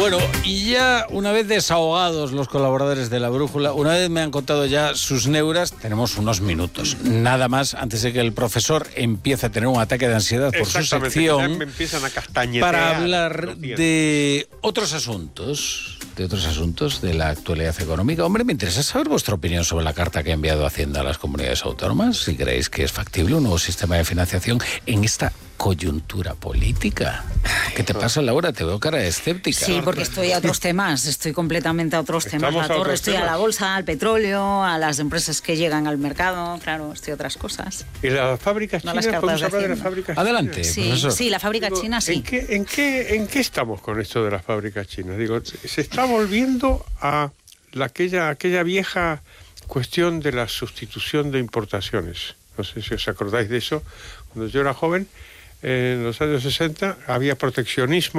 Bueno, y ya una vez desahogados los colaboradores de La Brújula, una vez me han contado ya sus neuras, tenemos unos minutos, nada más, antes de que el profesor empiece a tener un ataque de ansiedad por su sección, me empiezan a castañetear para hablar de otros asuntos, de la actualidad económica. Hombre, me interesa saber vuestra opinión sobre la carta que ha enviado Hacienda a las comunidades autónomas, si creéis que es factible un nuevo sistema de financiación en esta coyuntura política. ¿Qué te pasa, Laura? Te veo cara de escéptica. Sí, porque estoy a otros temas, estoy completamente a otros temas. Estoy a la bolsa, al petróleo, a las empresas que llegan al mercado, claro, estoy a otras cosas. ¿Y las fábricas chinas? ¿Podemos hablar de las fábricas chinas? Adelante, profesor. Sí, la fábrica china, sí. ¿En qué estamos con esto de las fábricas chinas? Digo, se está volviendo a aquella vieja cuestión de la sustitución de importaciones. No sé si os acordáis de eso. Cuando yo era joven, en los años 60, había proteccionismo